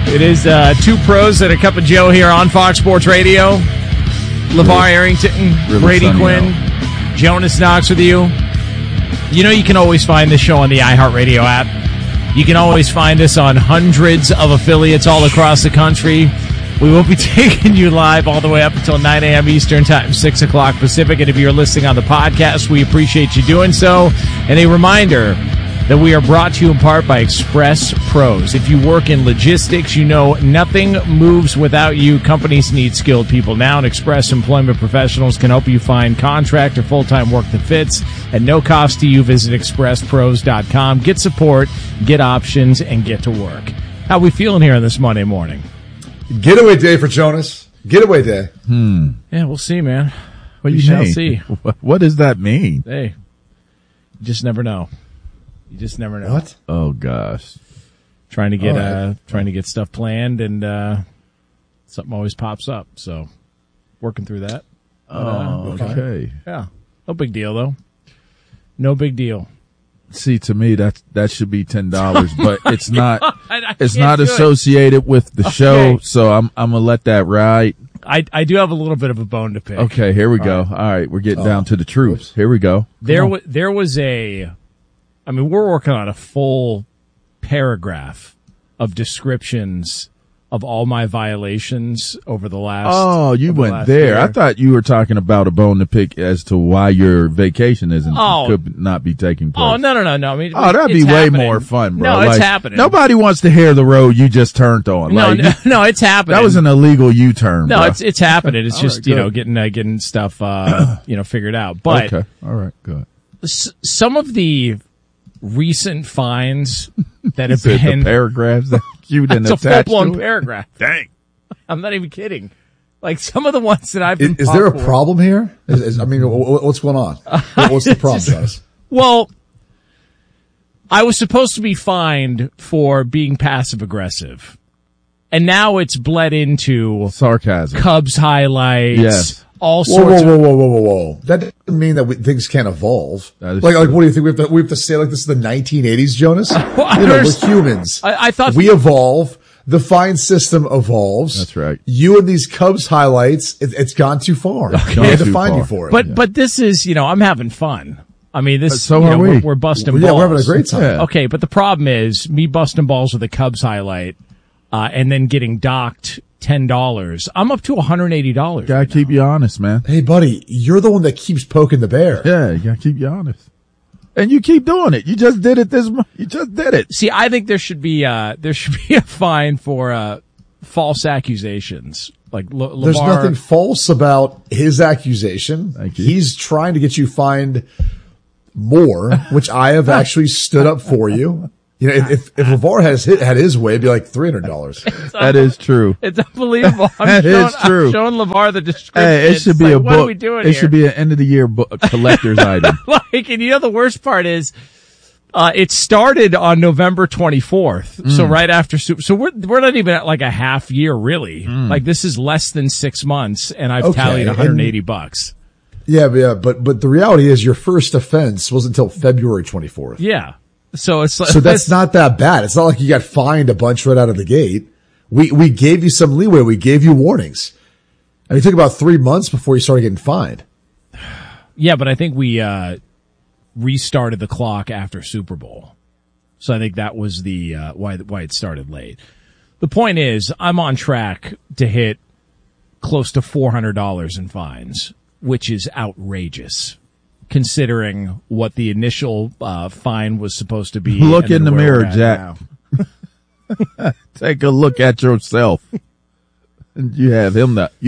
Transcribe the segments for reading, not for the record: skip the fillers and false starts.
It is Two Pros and a Cup of Joe here on Fox Sports Radio. LeVar Arrington, Brady Quinn, Jonas Knox with you. You know you can always find this show on the iHeartRadio app. You can always find us on hundreds of affiliates all across the country. We will be taking you live all the way up until 9 a.m. Eastern Time, 6 o'clock Pacific. And if you're listening on the podcast, we appreciate you doing so. And a reminder that we are brought to you in part by Express Pros. If you work in logistics, you know nothing moves without you. Companies need skilled people now, and Express Employment Professionals can help you find contract or full-time work that fits at no cost to you. Visit expresspros.com. Get support, get options, and get to work. How we feeling here on this Monday morning? Getaway day for Jonas. Getaway day. Yeah, we'll see, man. What do we you shall mean? see. What does that mean? Hey, you just never know. You just never know. What? Oh gosh. Trying to get stuff planned, and something always pops up. So working through that. Okay. Yeah. No big deal though. No big deal. See, to me that should be $10, but it's not. I It's can't not do it. associated with the show, so I'm gonna let that ride. I do have a little bit of a bone to pick. Okay, here we go. All right, we're getting down to the truth. Here we go. There was we're working on a full paragraph of descriptions of all my violations over the last. Oh, you went there. Year. I thought you were talking about a bone to pick as to why your vacation could not be taking place. Oh, no. I mean, that'd be it's way happening. more fun, bro. No, it's happening. Nobody wants to hear the road you just turned on. No, it's happening. That was an illegal U-turn. No, bro. it's happening. It's just, right, getting stuff, figured out. But okay. All right, good. Some of the recent fines that have The been paragraphs that you didn't it's a attach full-blown to it? paragraph. Dang. I'm not even kidding. Like some of the ones that I've been Is there a problem here? What's going on? What's the problem, Jonas? Well, I was supposed to be fined for being passive aggressive. And now it's bled into Sarcasm. Cubs highlights. Yes. All sorts of Whoa. That doesn't mean that things can't evolve. That is like, true. what do you think? We have to say like this is the 1980s, Jonas? Well, we're humans. I thought we evolve. The fine system evolves. That's right. You and these Cubs highlights, it's gone too far. We had to fine you for it. But this is, I'm having fun. I mean, this, So are we. we're busting Well, balls. yeah, we're having a great time. Yeah. Okay, but the problem is me busting balls with a Cubs highlight, and then getting docked $10. I'm up to $180. Gotta keep you honest, man. Hey, buddy, you're the one that keeps poking the bear. Yeah, you gotta keep you honest. And you keep doing it. You just did it this month. You just did it. See, I think there should be a fine for false accusations. Like There's LeVar, nothing false about his accusation. Thank you. He's trying to get you fined more, which I have actually stood up for you. If LeVar had his way, it'd be like $300. That is true. It's unbelievable. That is true. I'm showing LeVar the description. Hey, it should It's be like, a what book. are we doing It here? should be an end of the year book, collector's item. And the worst part is, it started on November 24th. So right after so we're not even at like a half year really. Like this is less than 6 months, and I've Okay, tallied $180. Yeah, but the reality is your first offense wasn't until February 24th. Yeah. So it's like, So that's not that bad. It's not like you got fined a bunch right out of the gate. We gave you some leeway. We gave you warnings. And it took about 3 months before you started getting fined. yeah, but I think we restarted the clock after Super Bowl. So I think that was the why it started late. The point is, I'm on track to hit close to $400 in fines, which is outrageous, considering what the initial fine was supposed to be. Look and in the then where mirror, we're at Jack. now. Take a look at yourself. And you have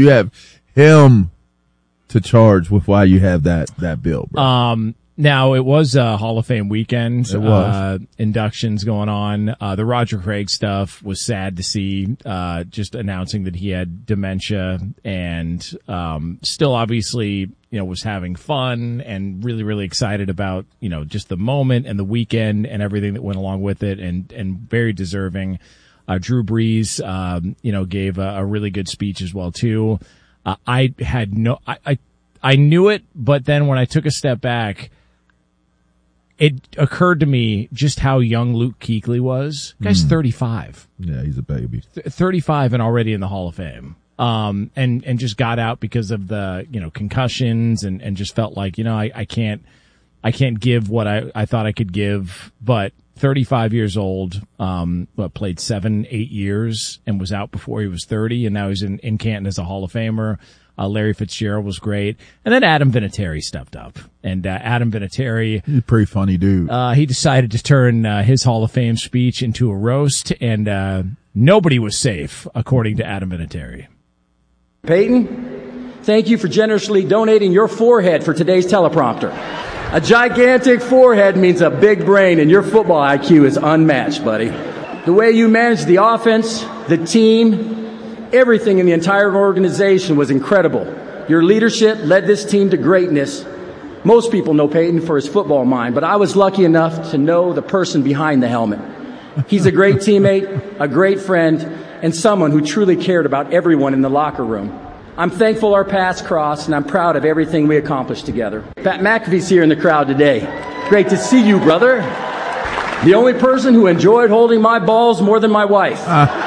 him to charge with why you have that bill, bro. Now, it was Hall of Fame weekend. It was. Inductions going on. The Roger Craig stuff was sad to see, just announcing that he had dementia and still obviously, was having fun and really, really excited about, just the moment and the weekend and everything that went along with it and very deserving. Drew Brees, gave a really good speech as well, too. I knew it, but then when I took a step back, it occurred to me just how young Luke Kuechly was. Guy's 35. Yeah, he's a baby. 35 and already in the Hall of Fame. And just got out because of the, concussions and just felt like, I can't give what I thought I could give, but 35 years old, played 7-8 years and was out before he was 30, and now he's in Canton as a Hall of Famer. Larry Fitzgerald was great. And then Adam Vinatieri stepped up. And Adam Vinatieri... He's a pretty funny dude. He decided to turn his Hall of Fame speech into a roast, and nobody was safe, according to Adam Vinatieri. Peyton, thank you for generously donating your forehead for today's teleprompter. A gigantic forehead means a big brain, and your football IQ is unmatched, buddy. The way you managed the offense, the team... everything in the entire organization was incredible. Your leadership led this team to greatness. Most people know Peyton for his football mind, but I was lucky enough to know the person behind the helmet. He's a great teammate, a great friend, and someone who truly cared about everyone in the locker room. I'm thankful our paths crossed, and I'm proud of everything we accomplished together. Pat McAfee's here in the crowd today. Great to see you, brother. The only person who enjoyed holding my balls more than my wife.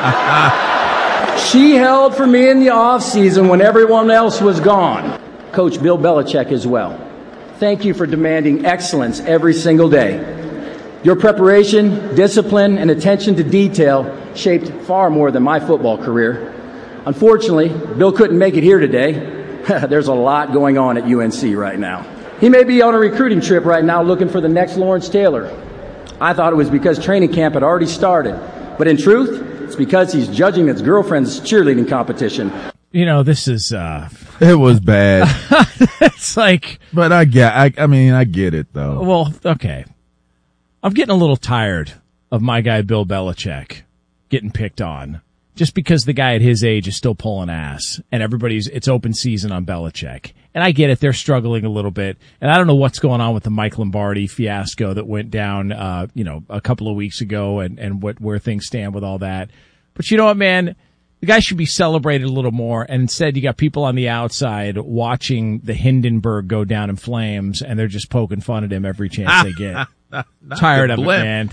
She held for me in the off-season when everyone else was gone. Coach Bill Belichick as well. Thank you for demanding excellence every single day. Your preparation, discipline, and attention to detail shaped far more than my football career. Unfortunately, Bill couldn't make it here today. There's a lot going on at UNC right now. He may be on a recruiting trip right now looking for the next Lawrence Taylor. I thought it was because training camp had already started. But in truth, it's because he's judging his girlfriend's cheerleading competition. This is, It was bad. it's like. But I get it though. Well, okay. I'm getting a little tired of my guy Bill Belichick getting picked on. Just because the guy at his age is still pulling ass and it's open season on Belichick. And I get it. They're struggling a little bit. And I don't know what's going on with the Mike Lombardi fiasco that went down, a couple of weeks ago and where things stand with all that. But you know what, man? The guy should be celebrated a little more. And instead, you got people on the outside watching the Hindenburg go down in flames, and they're just poking fun at him every chance they get. Tired of it, man.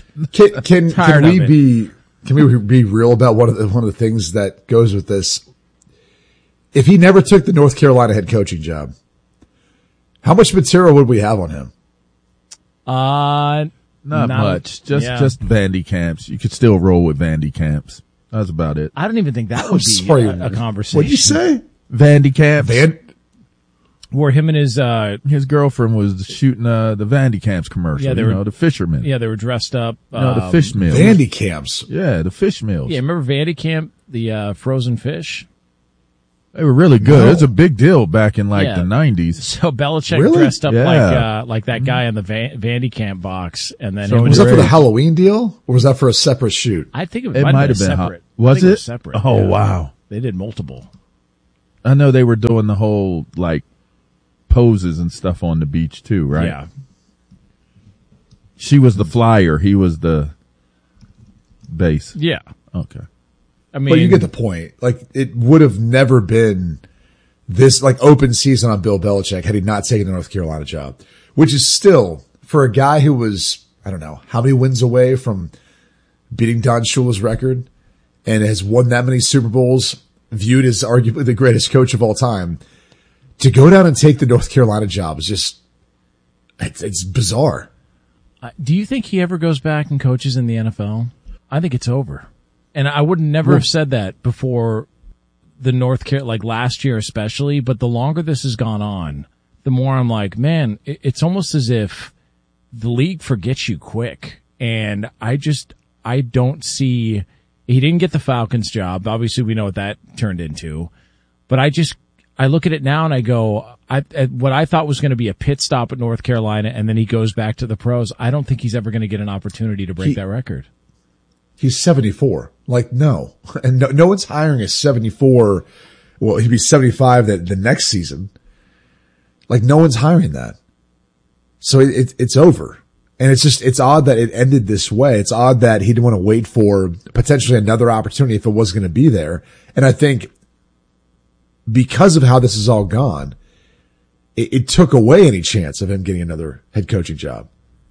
Can we be real about one of the things that goes with this? If he never took the North Carolina head coaching job, how much material would we have on him? Not much. Just Vandy Camps. You could still roll with Vandy Camps. That's about it. I don't even think that would be a conversation. What'd you say? Vandy Camps. Where him and his girlfriend was shooting the Vandy Camps commercial. Yeah, the fishermen. Yeah, they were dressed up. The fish mills. Vandy Camps. Yeah, the fish mills. Yeah, remember Vandy Camp, the frozen fish? They were really good. No. It was a big deal back in the 90s. So Belichick dressed up like that guy on the Vandy Camp box, and then was that for the Halloween deal, or was that for a separate shoot? I think it might have been separate. Was it separate? Oh wow, they did multiple. I know they were doing the whole poses and stuff on the beach too, right? Yeah. She was the flyer. He was the base. Yeah. Okay. I mean, but you get the point. It would have never been this open season on Bill Belichick had he not taken the North Carolina job, which is still, for a guy who was, I don't know, how many wins away from beating Don Shula's record and has won that many Super Bowls, viewed as arguably the greatest coach of all time, to go down and take the North Carolina job is just, it's bizarre. Do you think he ever goes back and coaches in the NFL? I think it's over. And I would never have said that before the North Carolina, last year especially, but the longer this has gone on, the more I'm like, man, it's almost as if the league forgets you quick. And I don't see, he didn't get the Falcons job. Obviously we know what that turned into, but I look at it now and I go, what I thought was going to be a pit stop at North Carolina and then he goes back to the pros. I don't think he's ever going to get an opportunity to break that record. He's 74. No. And no one's hiring a 74. Well, he'd be 75 the next season. No one's hiring that. So it's over. And it's odd that it ended this way. It's odd that he didn't want to wait for potentially another opportunity if it was going to be there. And I think because of how this has all gone, it took away any chance of him getting another head coaching job.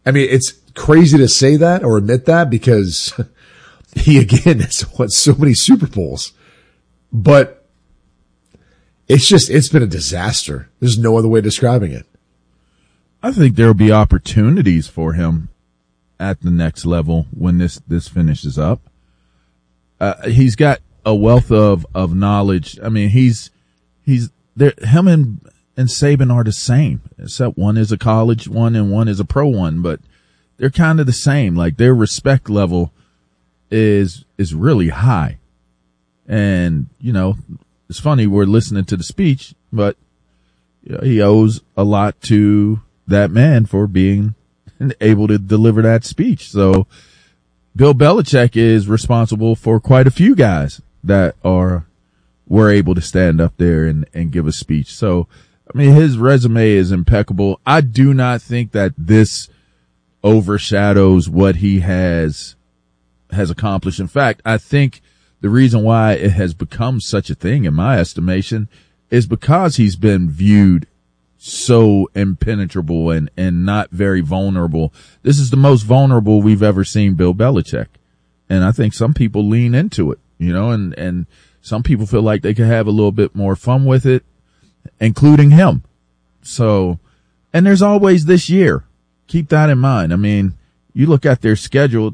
I mean, it's crazy to say that or admit that because he, again, has won so many Super Bowls. But it's been a disaster. There's no other way of describing it. I think there'll be opportunities for him at the next level when this finishes up. He's got a wealth of knowledge. I mean, he's there. Him and Saban are the same, except one is a college one and one is a pro one, but they're kind of the same. Like their respect level is really high. And, you know, it's funny, we're listening to the speech, but you know, he owes a lot to that man for being able to deliver that speech. So Bill Belichick is responsible for quite a few guys that were able to stand up there and give a speech. So, I mean, his resume is impeccable. I do not think that this overshadows what he has accomplished. In fact, I think the reason why it has become such a thing, in my estimation, is because he's been viewed so impenetrable and not very vulnerable. This is the most vulnerable we've ever seen Bill Belichick. And I think some people lean into it, you know, and some people feel like they could have a little bit more fun with it, including him. So, and there's always this year. Keep that in mind. I mean, you look at their schedule,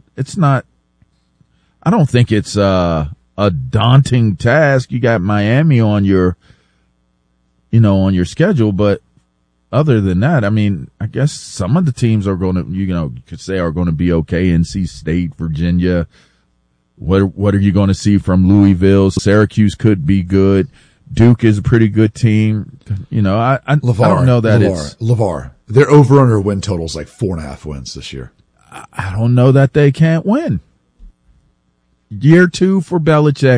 I don't think it's a daunting task. You got Miami on your schedule, but other than that, I mean, I guess some of the teams are going to, you could say are going to be okay. NC State, Virginia. What are you going to see from Louisville? Syracuse could be good. Duke is a pretty good team. You know, I don't know that LeVar. Their over-under win total is like 4.5 wins this year. I don't know that they can't win. Year 2 for Belichick.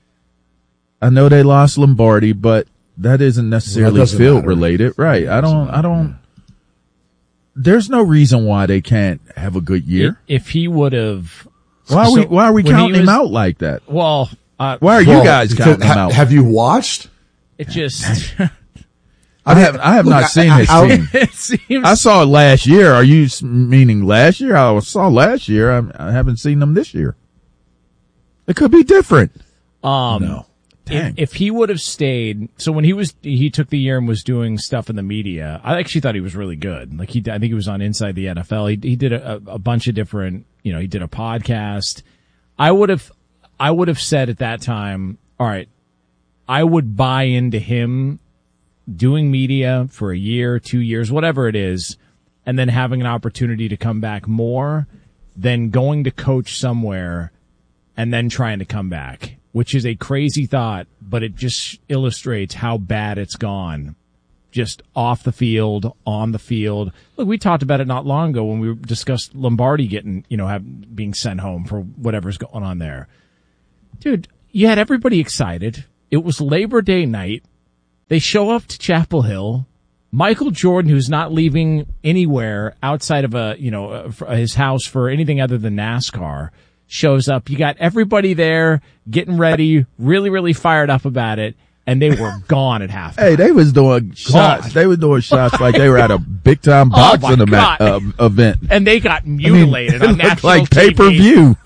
I know they lost Lombardi, but that isn't necessarily field related. Right. I don't, there's no reason why they can't have a good year. If he would have, why are we counting him out like that? Well, why are you guys counting him out? Have you watched? It just, I have not seen his team. It seems, I saw it last year. Are you meaning last year? I saw last year. I haven't seen them this year. It could be different. No. If he would have stayed, so when he took the year and was doing stuff in the media, I actually thought he was really good. Like I think he was on Inside the NFL. He did a bunch of different, he did a podcast. I would have said at that time, all right, I would buy into him doing media for a year, 2 years, whatever it is, and then having an opportunity to come back more than going to coach somewhere and then trying to come back, which is a crazy thought, but it just illustrates how bad it's gone. Just off the field, on the field. Look, we talked about it not long ago when we discussed Lombardi getting, being sent home for whatever's going on there. Dude, you had everybody excited. It was Labor Day night. They show up to Chapel Hill. Michael Jordan, who's not leaving anywhere outside of his house for anything other than NASCAR, shows up. You got everybody there getting ready, really, really fired up about it, and they were gone at halftime. Hey, they was doing shots. They were doing shots like they were at a big time boxing event, and they got mutilated on national like TV. pay-per-view.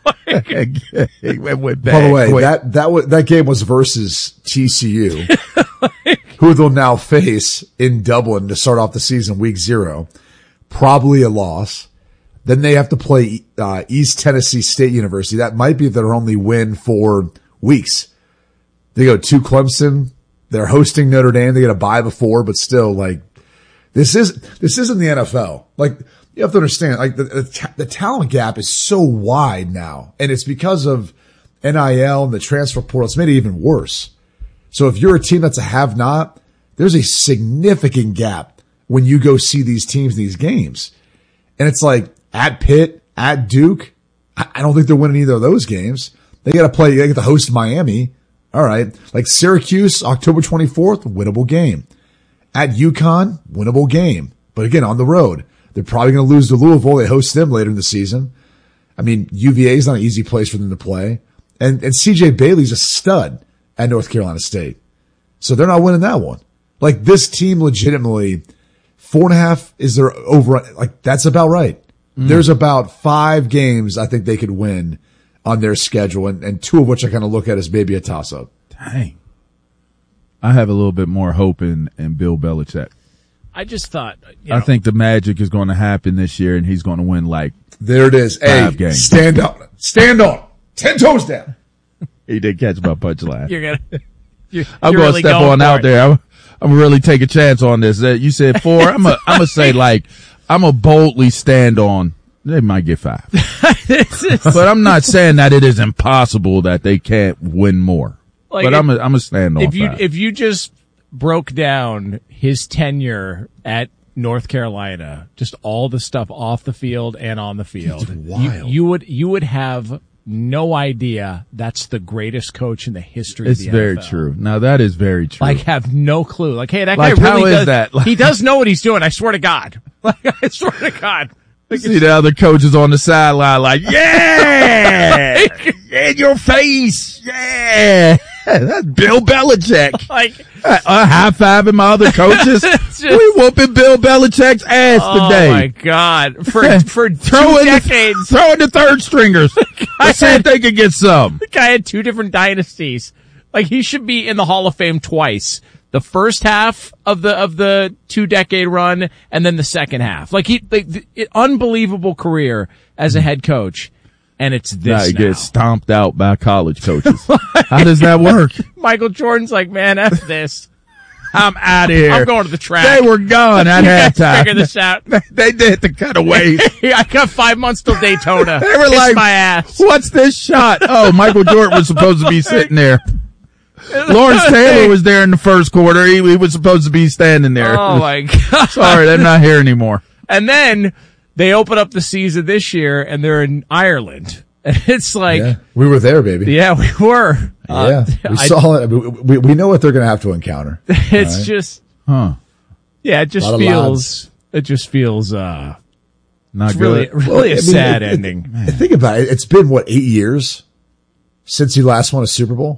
By the way, that game was versus TCU, who they'll now face in Dublin to start off the season, week 0. Probably a loss. Then they have to play East Tennessee State University. That might be their only win for weeks. They go to Clemson. They're hosting Notre Dame. They get a bye before, but still, like, this isn't the NFL. Like, you have to understand, like, the talent gap is so wide now, and it's because of NIL and the transfer portal. It's made it even worse. So if you're a team that's a have-not, there's a significant gap when you go see these teams in these games. And it's like, at Pitt, at Duke, I don't think they're winning either of those games. They got to host Miami. All right. Like Syracuse, October 24th, winnable game. At UConn, winnable game. But again, on the road. They're probably going to lose to Louisville. They host them later in the season. I mean, UVA is not an easy place for them to play. And CJ Bailey's a stud at North Carolina State. So they're not winning that one. Like, this team legitimately, 4.5 is their over. Like, that's about right. There's about 5 games I think they could win on their schedule, and 2 of which I kind of look at as maybe a toss-up. Dang. I have a little bit more hope in Bill Belichick. I just thought, I think the magic is going to happen this year, and he's going to win There it is. 5 games. Stand on it. Stand on it. 10 toes down. He did catch my punchline. I'm going to step on out there. I'm going to really take a chance on this. You said 4. I'm going to say I'm going to boldly stand on. They might get 5. But I'm not saying that it is impossible that they can't win more. But I'm going to stand on 5. If you just broke down his tenure at North Carolina, just all the stuff off the field and on the field, it's wild. You would have no idea that's the greatest coach in the history of the NFL. It's very true. Now that is very true. Have no clue. Hey, that guy how really is does. that? He does know what he's doing. I swear to God. I swear to God. See the other coaches on the sideline yeah! In your face! Yeah! That's Bill Belichick. High-fiving my other coaches. We whooping Bill Belichick's ass today. Oh my God. For 2 decades. Throwing the third stringers. Let's see if they can get some. The guy had 2 different dynasties. He should be in the Hall of Fame twice. The first half of the 2-decade run, and then the second half. Unbelievable career as a head coach, and it's this. He gets stomped out by college coaches. How does that work? Michael Jordan's man, F this. I'm out of here. I'm going to the track. They were gone at halftime. Figure this out. They did the cutaways. I got 5 months till Daytona. They were Kiss my ass. What's this shot? Oh, Michael Jordan was supposed to be sitting there. Lawrence Taylor was there in the first quarter. He was supposed to be standing there. Oh my God. Sorry, they're not here anymore. And then they open up the season this year and they're in Ireland. And it's we were there, baby. Yeah, we were. We saw it. We know what they're going to have to encounter. It's just, yeah, it just feels, not good. Really a sad ending. Think about it. It's been 8 years since he last won a Super Bowl?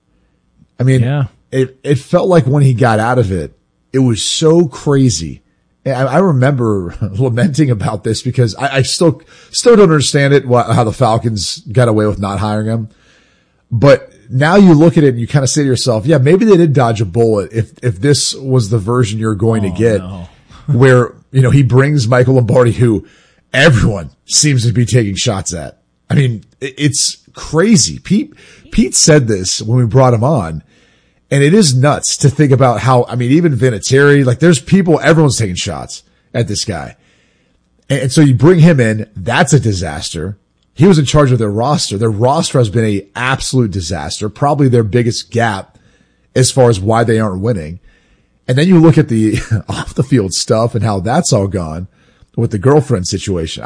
I mean, it felt like when he got out of it, it was so crazy. And I remember lamenting about this because I still don't understand it, how the Falcons got away with not hiring him. But now you look at it and you kind of say to yourself, yeah, maybe they did dodge a bullet if this was the version you're going to get, where, he brings Michael Lombardi, who everyone seems to be taking shots at. I mean, it's crazy. Pete said this when we brought him on, and it is nuts to think about how, even Vinatieri, there's people, everyone's taking shots at this guy. And so you bring him in, that's a disaster. He was in charge of their roster. Their roster has been an absolute disaster, probably their biggest gap as far as why they aren't winning. And then you look at the off the field stuff and how that's all gone with the girlfriend situation.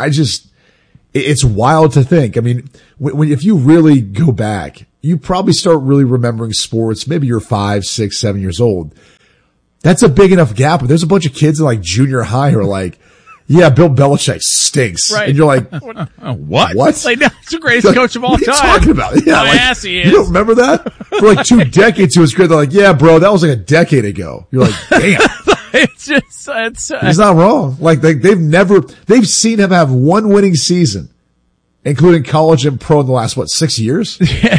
It's wild to think. If you really go back, you probably start really remembering sports. Maybe you're 5, 6, 7 years old. That's a big enough gap. But there's a bunch of kids in junior high who are yeah, Bill Belichick stinks. Right. And you're like, what? What? He's the greatest coach of all time. What are you talking about? Yeah, My ass he is. You don't remember that? For 2 decades, it was great. They're like, yeah, bro, that was a decade ago. You're like, damn. He's not wrong. They've seen him have 1 winning season, including college and pro in the last, 6 years?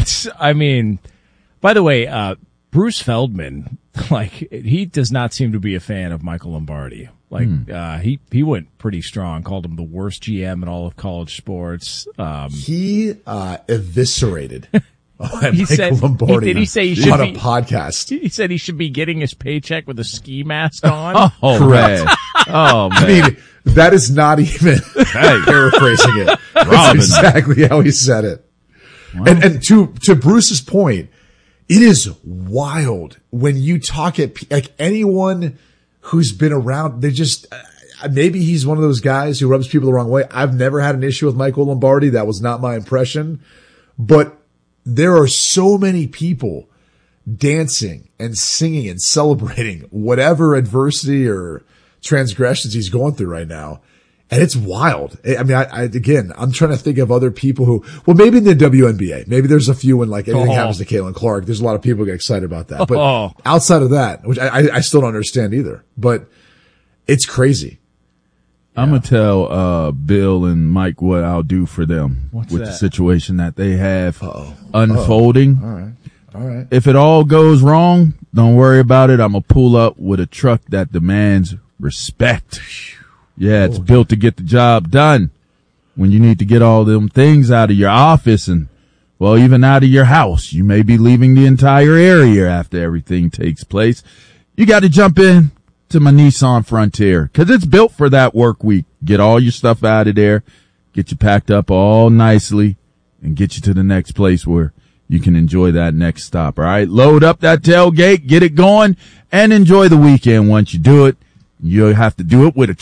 By the way, Bruce Feldman, he does not seem to be a fan of Michael Lombardi. He went pretty strong, called him the worst GM in all of college sports. He eviscerated Michael Lombardi. Did he say he should on a podcast? He said he should be getting his paycheck with a ski mask on. Correct. Oh man. That is not even paraphrasing it. That's exactly how he said it. Wow. And to Bruce's point, it is wild when you talk at anyone who's been around. They just maybe he's one of those guys who rubs people the wrong way. I've never had an issue with Michael Lombardi. That was not my impression, but there are so many people dancing and singing and celebrating whatever adversity or transgressions he's going through right now. And it's wild. I'm trying to think of other people who, maybe in the WNBA, maybe there's a few when anything happens to Caitlin Clark. There's a lot of people who get excited about that. But outside of that, which I still don't understand either, but it's crazy. I'm going to tell Bill and Mike what I'll do for them the situation that they have unfolding. All right. If it all goes wrong, don't worry about it. I'm going to pull up with a truck that demands respect. Yeah, it's built to get the job done. When you need to get all them things out of your office and, well, even out of your house, you may be leaving the entire area after everything takes place. You got to jump in to my Nissan Frontier because it's built for that work week. Get all your stuff out of there, get you packed up all nicely, and get you to the next place where you can enjoy that next stop. All right, load up that tailgate, get it going, and enjoy the weekend. Once you do it, you'll have to do it with a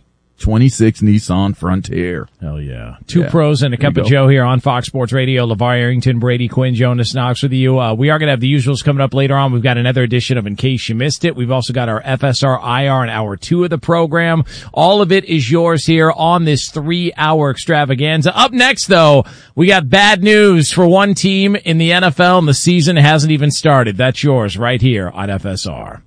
2026 Nissan Frontier. Hell yeah. Two pros and a cup of Joe here on Fox Sports Radio. LeVar Arrington, Brady Quinn, Jonas Knox with you. We are going to have the usuals coming up later on. We've got another edition of In Case You Missed It. We've also got our FSR IR in hour 2 of the program. All of it is yours here on this 3-hour extravaganza. Up next, though, we got bad news for one team in the NFL, and the season hasn't even started. That's yours right here on FSR.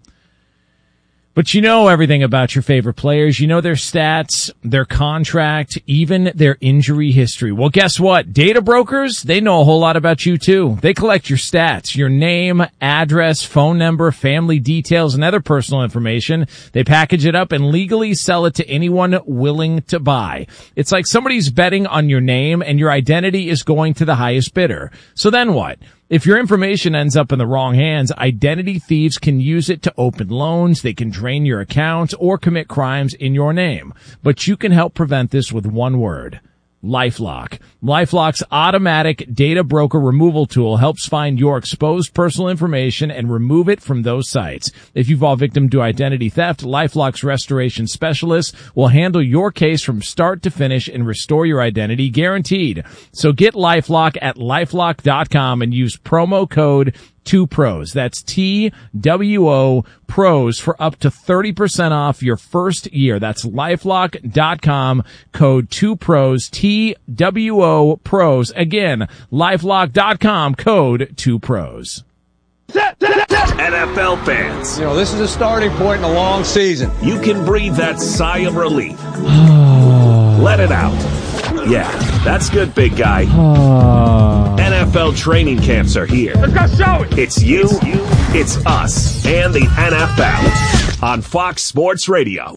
But you know everything about your favorite players. You know their stats, their contract, even their injury history. Well, guess what? Data brokers, they know a whole lot about you too. They collect your stats, your name, address, phone number, family details, and other personal information. They package it up and legally sell it to anyone willing to buy. It's like somebody's betting on your name and your identity is going to the highest bidder. So then what? If your information ends up in the wrong hands, identity thieves can use it to open loans, they can drain your account, or commit crimes in your name. But you can help prevent this with one word: LifeLock. LifeLock's automatic data broker removal tool helps find your exposed personal information and remove it from those sites. If you fall victim to identity theft, LifeLock's restoration specialists will handle your case from start to finish and restore your identity guaranteed. So get LifeLock at LifeLock.com and use promo code 2pros. That's TWO pros for up to 30% off your first year. That's LifeLock.com, code 2pros, TWO pros. Again, LifeLock.com, code 2pros. NFL fans, you know, this is a starting point in a long season. You can breathe that sigh of relief. Let it out. Yeah, that's good, big guy. NFL training camps are here. Let's go show it. It's you, it's us, and the NFL on Fox Sports Radio.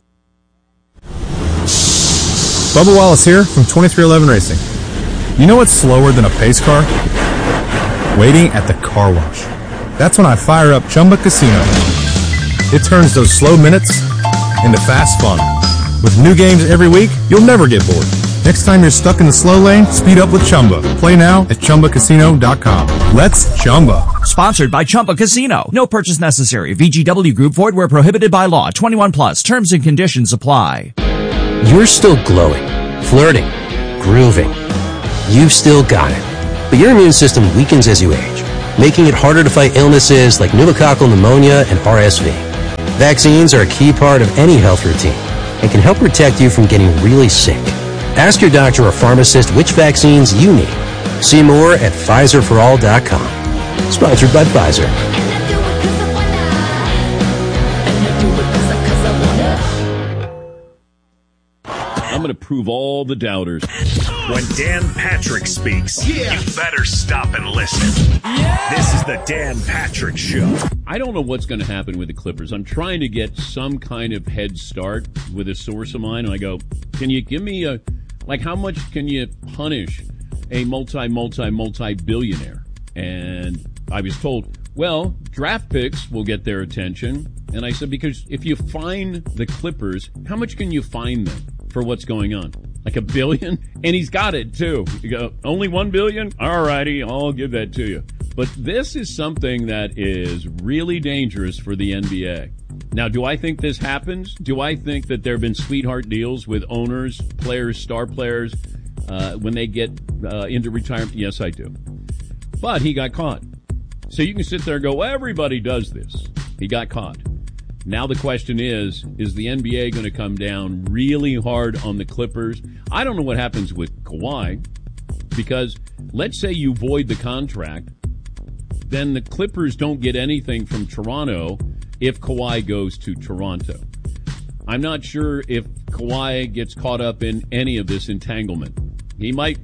Bubba Wallace here from 2311 Racing. You know what's slower than a pace car? Waiting at the car wash. That's when I fire up Chumba Casino. It turns those slow minutes into fast fun. With new games every week, you'll never get bored. Next time you're stuck in the slow lane, speed up with Chumba. Play now at ChumbaCasino.com. Let's Chumba. Sponsored by Chumba Casino. No purchase necessary. VGW Group. Void where prohibited by law. 21 plus. Terms and conditions apply. You're still glowing, flirting, grooving. You've still got it. But your immune system weakens as you age, making it harder to fight illnesses like pneumococcal pneumonia and RSV. Vaccines are a key part of any health routine and can help protect you from getting really sick. Ask your doctor or pharmacist which vaccines you need. See more at PfizerForAll.com. Sponsored by Pfizer. I'm going to prove all the doubters. When Dan Patrick speaks, you better stop and listen. This is the Dan Patrick Show. I don't know what's going to happen with the Clippers. I'm trying to get some kind of head start with a source of mine, and I go, can you give me a, like, how much can you punish a multi-billionaire? And I was told, well, draft picks will get their attention. And I said, because if you fine the Clippers, how much can you fine them for what's going on? Like $1 billion? And he's got it too. You go, only $1 billion? All righty, I'll give that to you. But this is something that is really dangerous for the NBA. Now, do I think this happens? Do I think that there have been sweetheart deals with owners, players, star players, when they get into retirement? Yes, I do. But he got caught. So you can sit there and go, well, everybody does this. He got caught. Now the question is the NBA going to come down really hard on the Clippers? I don't know what happens with Kawhi, because let's say you void the contract, then the Clippers don't get anything from Toronto if Kawhi goes to Toronto. I'm not sure if Kawhi gets caught up in any of this entanglement. He might,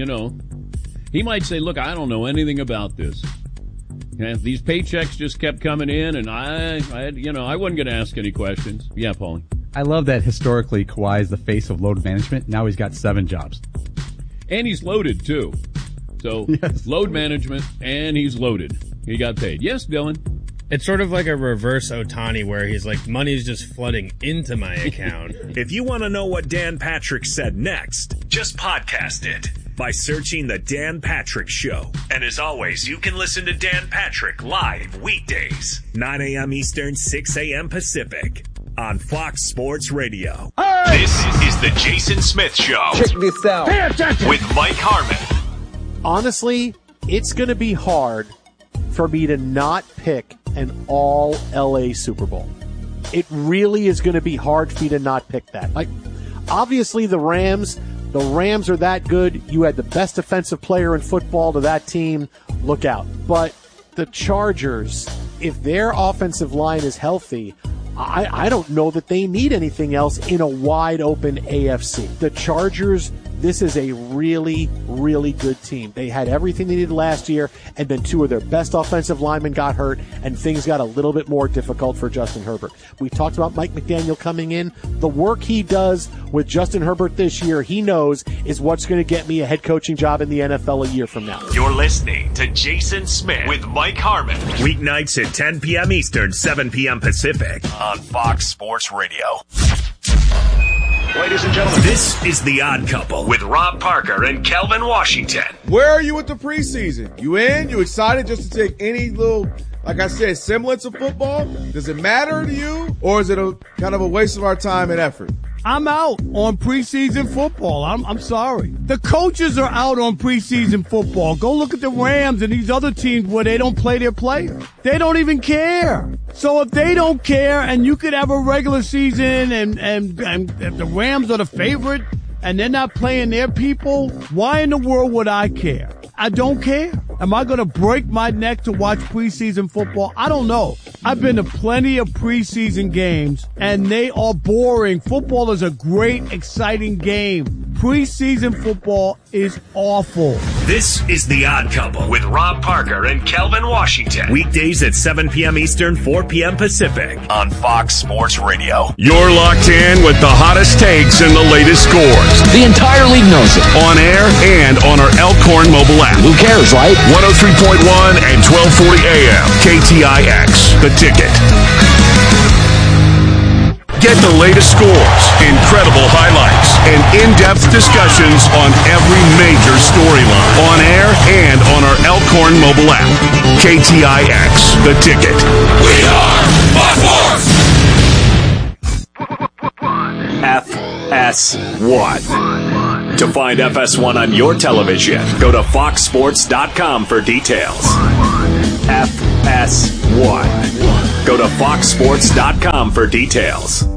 he might say, look, I don't know anything about this. And these paychecks just kept coming in, and I wasn't going to ask any questions. Yeah, Paulie. I love that historically Kawhi is the face of load management. Now he's got 7 jobs. And he's loaded, too. So, yes. Load management, and he's loaded. He got paid. Yes, Dylan? It's sort of like a reverse Ohtani where he's like, money's just flooding into my account. If you want to know what Dan Patrick said next, just podcast it by searching The Dan Patrick Show. And as always, you can listen to Dan Patrick live weekdays, 9 a.m. Eastern, 6 a.m. Pacific on Fox Sports Radio. Hey! This is The Jason Smith Show. Check this out. Pay attention. With Mike Harmon. Honestly, it's going to be hard for me to not pick an all LA Super Bowl. It really is going to be hard for me to not pick that. Like, obviously the Rams are that good. You had the best defensive player in football to that team. Look out. But the Chargers, if their offensive line is healthy, I don't know that they need anything else in a wide open AFC. The Chargers, this is a really, really good team. They had everything they needed last year, and then 2 of their best offensive linemen got hurt, and things got a little bit more difficult for Justin Herbert. We talked about Mike McDaniel coming in. The work he does with Justin Herbert this year, he knows, is what's going to get me a head coaching job in the NFL a year from now. You're listening to Jason Smith with Mike Harmon. Weeknights at 10 p.m. Eastern, 7 p.m. Pacific on Fox Sports Radio. Ladies and gentlemen, this is The Odd Couple with Rob Parker and Kelvin Washington. Where are you with the preseason? You in? You excited just to take any little, like I said, semblance of football? Does it matter to you? Or is it a kind of a waste of our time and effort? I'm out on preseason football. I'm sorry. The coaches are out on preseason football. Go look at the Rams and these other teams where they don't play their players. They don't even care. So if they don't care and you could have a regular season and if the Rams are the favorite and they're not playing their people, why in the world would I care? I don't care. Am I going to break my neck to watch preseason football? I don't know. I've been to plenty of preseason games, and they are boring. Football is a great, exciting game. Preseason football is awful. This is The Odd Couple with Rob Parker and Kelvin Washington. Weekdays at 7 p.m. Eastern, 4 p.m. Pacific on Fox Sports Radio. You're locked in with the hottest takes and the latest scores. The entire league knows it. On air and on our Elkhorn mobile app. Who cares, right? 103.1 and 1240 AM. KTIX, The Ticket. Get the latest scores, incredible highlights, and in-depth discussions on every major storyline. On air and on our Elkhorn mobile app. KTIX, The Ticket. We are FS1. To find FS1 on your television, go to foxsports.com for details. FS1. Go to foxsports.com for details.